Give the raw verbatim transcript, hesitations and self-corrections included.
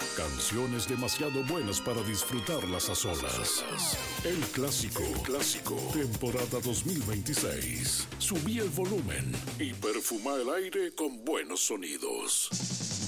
Canciones demasiado buenas para disfrutarlas a solas. El clásico, el clásico, temporada dos mil veintiséis. Subí el volumen y perfuma el aire con buenos sonidos.